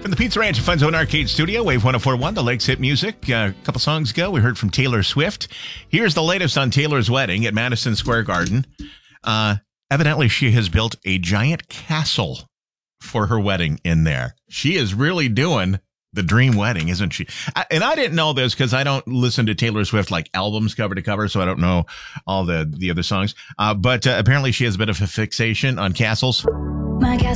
From the Pizza Ranch Fun Zone Arcade Studio, Wave 104.1, the Lakes Hit Music. A couple songs ago, we heard from Taylor Swift. Here's the latest on Taylor's wedding at Madison Square Garden. Evidently, she has built a giant castle for her wedding in there. She is really doing the dream wedding, isn't she? And I didn't know this because I don't listen to Taylor Swift like albums cover to cover, so I don't know all the other songs. But apparently, she has a bit of a fixation on castles. My